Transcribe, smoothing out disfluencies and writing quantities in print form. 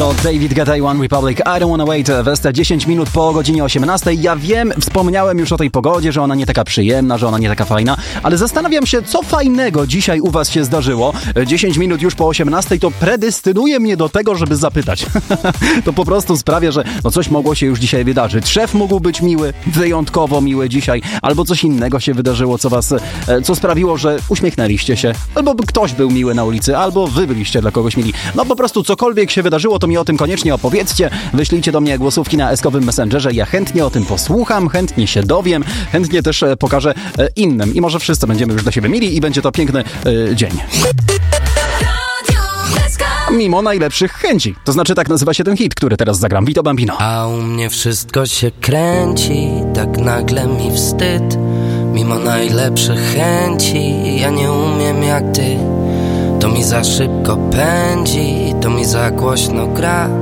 To David Guetta i One Republic, I Don't Wanna Wait. Westa 10 minut po godzinie 18. Ja wiem, wspomniałem już o tej pogodzie, że ona nie taka przyjemna, że ona nie taka fajna, ale zastanawiam się, co fajnego dzisiaj u was się zdarzyło. 10 minut już po 18 to predestynuje mnie do tego, żeby zapytać. To po prostu sprawia, że coś mogło się już dzisiaj wydarzyć. Szef mógł być miły, wyjątkowo miły dzisiaj, albo coś innego się wydarzyło, co sprawiło, że uśmiechnęliście się, albo ktoś był miły na ulicy, albo wy byliście dla kogoś mili. No po prostu cokolwiek się wydarzyło, to mi o tym koniecznie opowiedzcie. Wyślijcie do mnie głosówki na eskowym Messengerze. Ja chętnie o tym posłucham, chętnie się dowiem, chętnie też pokażę innym. I może wszyscy będziemy już dla siebie mili i będzie to piękny dzień. Mimo najlepszych chęci. To znaczy, tak nazywa się ten hit, który teraz zagram. Vito Bambino. A u mnie wszystko się kręci, tak nagle mi wstyd. Mimo najlepszych chęci, ja nie umiem jak ty. To mi za szybko pędzi, to mi za głośno gra.